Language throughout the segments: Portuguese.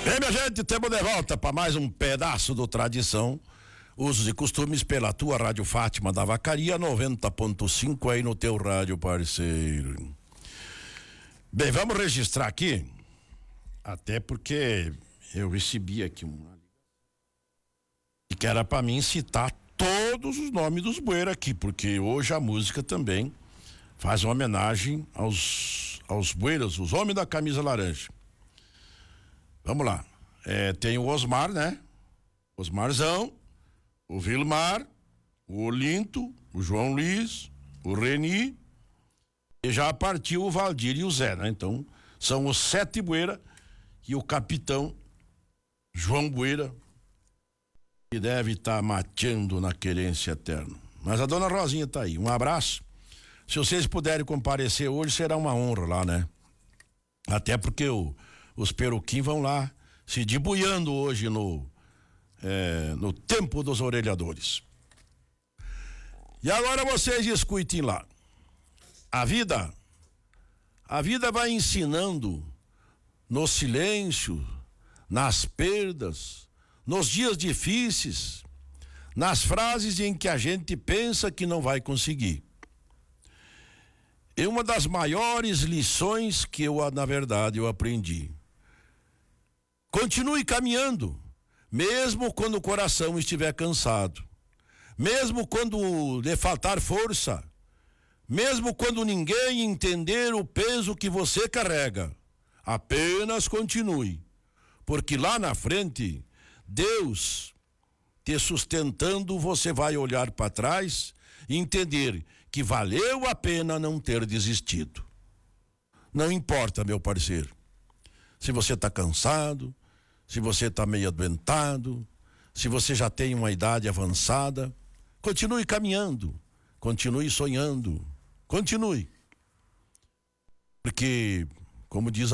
Bem, minha gente, estamos de volta para mais um pedaço do Tradição, Usos e Costumes pela tua Rádio Fátima da Vacaria 90.5 aí no teu rádio parceiro. Bem, vamos registrar aqui, até porque eu recebi aqui uma e que era para mim citar todos os nomes dos bueiros aqui, porque hoje a música também faz uma homenagem aos bueiros, os homens da camisa laranja. Vamos lá. Tem o Osmar, né? Osmarzão, o Vilmar, o Olinto, o João Luiz, o Reni, e já partiu o Valdir e o Zé, né? Então, são os 7 bueira e o capitão João Bueira, que deve estar mateando na querência eterna. Mas a dona Rosinha tá aí. Um abraço. Se vocês puderem comparecer hoje, será uma honra lá, né? Até porque os peruquinhos vão lá se debuiando hoje no tempo dos orelhadores. E agora vocês escutem lá. A vida vai ensinando no silêncio, nas perdas, nos dias difíceis, nas frases em que a gente pensa que não vai conseguir. É uma das maiores lições que na verdade eu aprendi. Continue caminhando, mesmo quando o coração estiver cansado, mesmo quando lhe faltar força, mesmo quando ninguém entender o peso que você carrega. Apenas continue, porque lá na frente, Deus te sustentando, você vai olhar para trás e entender que valeu a pena não ter desistido. Não importa, meu parceiro, se você está cansado, se você está meio adoentado, se você já tem uma idade avançada, continue caminhando, continue sonhando, continue. Porque, como diz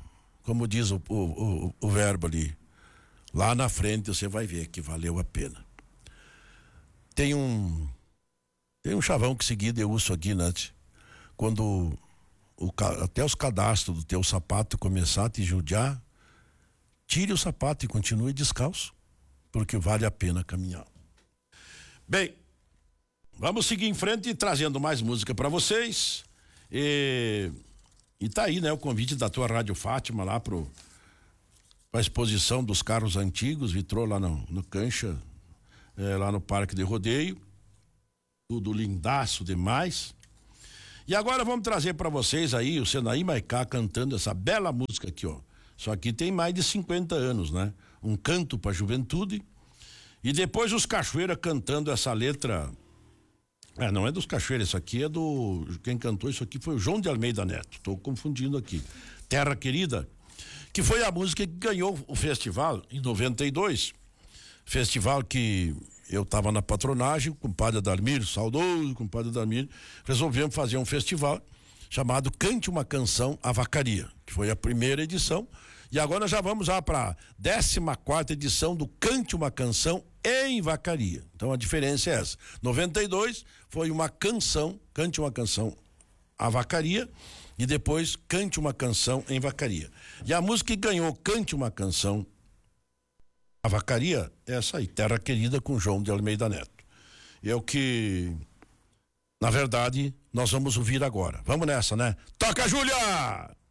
o verbo ali, lá na frente você vai ver que valeu a pena. Tem um chavão que seguido eu uso aqui, né? Quando até os cadastros do teu sapato começar a te judiar, tire o sapato e continue descalço, porque vale a pena caminhar. Bem, vamos seguir em frente trazendo mais música para vocês. E tá aí, né, o convite da tua Rádio Fátima lá pra exposição dos carros antigos, vitrô lá no Cancha, lá no Parque de Rodeio. Tudo lindaço demais. E agora vamos trazer para vocês aí o Senaí Maicá cantando essa bela música aqui, ó. Só que tem mais de 50 anos, né? Um canto para a juventude. E depois os Cachoeira cantando essa letra. Não é dos Cachoeira, isso aqui é quem cantou isso aqui foi o João de Almeida Neto. Tô confundindo aqui. Terra Querida, que foi a música que ganhou o festival em 92. Festival que eu estava na patronagem, com o compadre Adalmir, saudoso compadre Adalmir, resolvemos fazer um festival chamado Cante uma Canção à Vacaria, que foi a primeira edição, e agora já vamos lá para a 14ª edição do Cante uma Canção em Vacaria. Então a diferença é essa. 92 foi uma canção, Cante uma Canção à Vacaria, e depois Cante uma Canção em Vacaria. E a música que ganhou Cante uma Canção à Vacaria é essa aí, Terra Querida, com João de Almeida Neto. É o que, na verdade, nós vamos ouvir agora. Vamos nessa, né? Toca, Júlia!